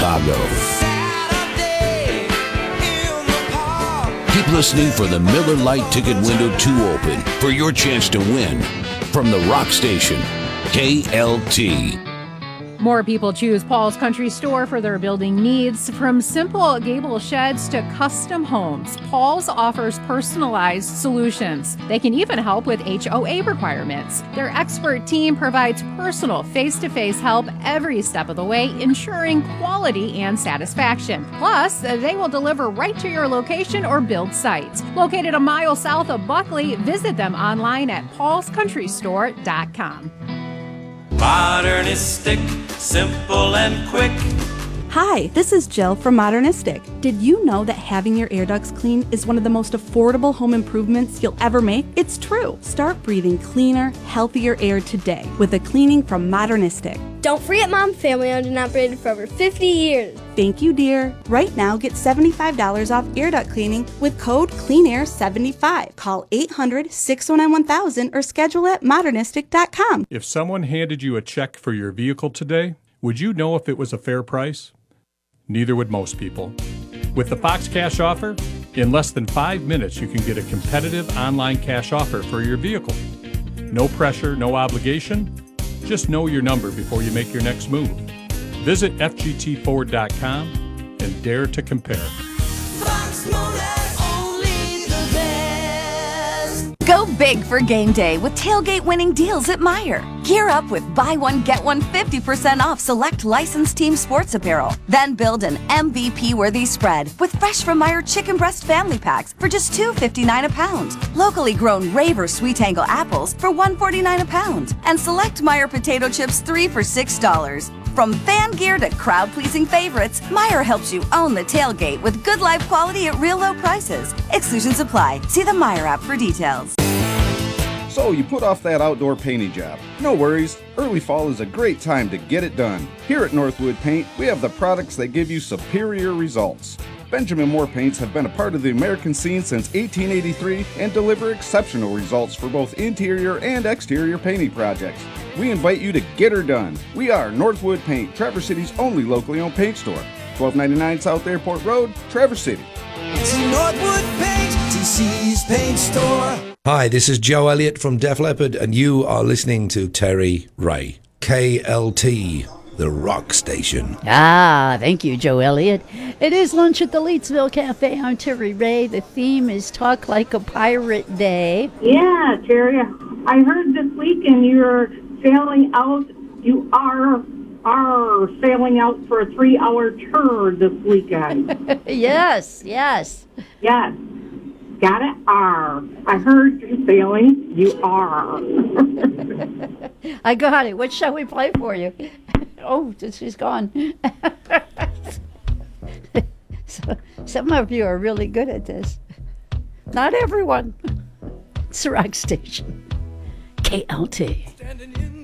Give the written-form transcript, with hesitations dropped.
Chicago. Keep listening for the Miller Lite ticket window to open for your chance to win from the rock station, KLT. More people choose Paul's Country Store for their building needs. From simple gable sheds to custom homes, Paul's offers personalized solutions. They can even help with HOA requirements. Their expert team provides personal, face-to-face help every step of the way, ensuring quality and satisfaction. Plus, they will deliver right to your location or build site. Located a mile south of Buckley, visit them online at paulscountrystore.com. Modernistic, simple and quick. Hi, this is Jill from Modernistic. Did you know that having your air ducts clean is one of the most affordable home improvements you'll ever make? It's true. Start breathing cleaner, healthier air today with a cleaning from Modernistic. Don't forget Mom, family owned and operated for over 50 years. Thank you, dear. Right now, get $75 off air duct cleaning with code CleanAir75. Call 800-609-1000 or schedule at modernistic.com. If someone handed you a check for your vehicle today, would you know if it was a fair price? Neither would most people. With the Fox Cash Offer, in less than 5 minutes you can get a competitive online cash offer for your vehicle. No pressure, no obligation. Just know your number before you make your next move. Visit FGTFord.com and dare to compare. Fox Motor, only the best. Go big for game day with tailgate winning deals at Meijer. Gear up with buy one, get one 50% off select licensed team sports apparel. Then build an MVP-worthy spread with fresh from Meijer chicken breast family packs for just $2.59 a pound. Locally grown Raver Sweet Angle apples for $1.49 a pound. And select Meijer potato chips 3 for $6. From fan gear to crowd-pleasing favorites, Meijer helps you own the tailgate with good life quality at real low prices. Exclusions apply. See the Meijer app for details. So you put off that outdoor painting job. No worries, early fall is a great time to get it done. Here at Northwood Paint, we have the products that give you superior results. Benjamin Moore paints have been a part of the American scene since 1883 and deliver exceptional results for both interior and exterior painting projects. We invite you to get her done. We are Northwood Paint, Traverse City's only locally owned paint store. 1299 South Airport Road, Traverse City. See Northwood Paint, TC's paint store. Hi, this is Joe Elliott from Def Leppard, and you are listening to Terry Ray. KLT, the rock station. Ah, thank you, Joe Elliott. It is lunch at the Leetsville Cafe. I'm Terry Ray. The theme is Talk Like a Pirate Day. Yeah, Terry, I heard this weekend you're sailing out. You are sailing out for a 3-hour tour this weekend. Yes. Yes. Got it? R. I heard you sailing. You are. I got it. What shall we play for you? Oh, she's gone. So, some of you are really good at this. Not everyone. It's the rock station. KLT.